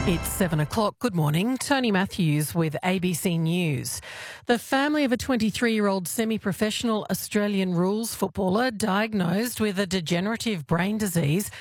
It's 7 o'clock. Good morning. Tony Matthews with ABC News. The family of a 23-year-old semi-professional Australian rules footballer diagnosed with a degenerative brain disease